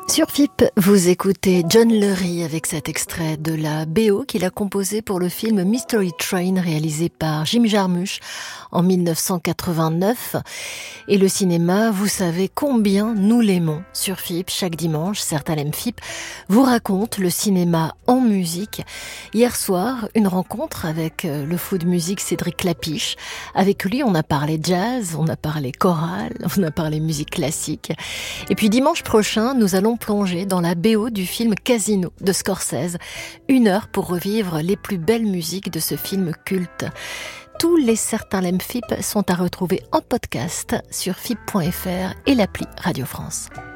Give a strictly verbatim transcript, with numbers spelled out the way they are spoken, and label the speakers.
Speaker 1: Sur F I P, vous écoutez John Lurie avec cet extrait de la B O qu'il a composé pour le film Mystery Train réalisé par Jim Jarmusch en mille neuf cent quatre-vingt-neuf. Et le cinéma, vous savez combien nous l'aimons. Sur F I P, chaque dimanche, certains l'aiment F I P, vous raconte le cinéma en musique. Hier soir, une rencontre avec le fou de musique Cédric Klapisch. Avec lui, on a parlé jazz, on a parlé chorale, on a parlé musique classique. Et puis dimanche prochain, nous allons plonger dans la B O du film Casino de Scorsese. Une heure pour revivre les plus belles musiques de ce film culte. Tous les Certains l'aiment F I P sont à retrouver en podcast sur F I P point F R et l'appli Radio France.